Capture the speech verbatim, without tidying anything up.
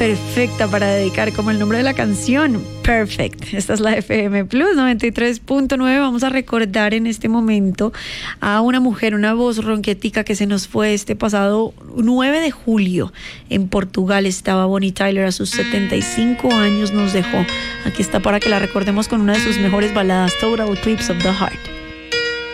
perfecta para dedicar, como el nombre de la canción, Perfect. Esta es la F M Plus noventa y tres punto nueve. Vamos a recordar en este momento a una mujer, una voz ronquetica que se nos fue este pasado nueve de julio. En Portugal estaba Bonnie Tyler, a sus setenta y cinco años nos dejó. Aquí está para que la recordemos con una de sus mejores baladas, Total Eclipse of the Heart.